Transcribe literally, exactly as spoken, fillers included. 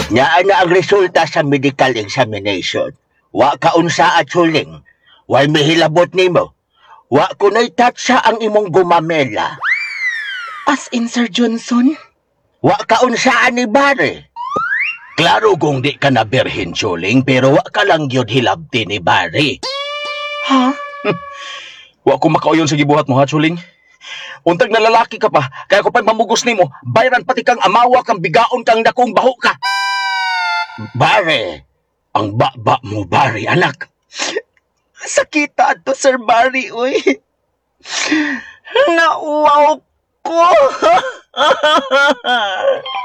Nya na ang resulta sa medical examination. Wa ka unsa at suling. Way mihilabot nimo. Wa kunay tatsa ang imong gumamela. As in, Sir Johnson? Wa ka unsaan ni Bare. Klaro kung di ka na birhin, Chuling, pero wa ka lang yun hilabti ni Bare. Ha? Wa ko makauyon sa gibuhat mo, ha, Chuling? Untag na lalaki ka pa, kaya ko pa'y mamugos nimo, bayran pati kang amawa kang bigaon kang dakong baho ka. Bare, ang baba mo, Bare, anak. Sakita to, Sir Barry, uy. Nauwaw ko.